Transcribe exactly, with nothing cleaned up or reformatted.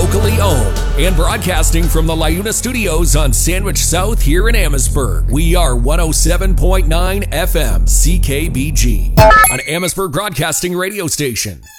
locally owned and broadcasting from the LiUNA Studios on Sandwich South here in Amherstburg. We are one oh seven point nine F M C K B G, an Amherstburg broadcasting radio station.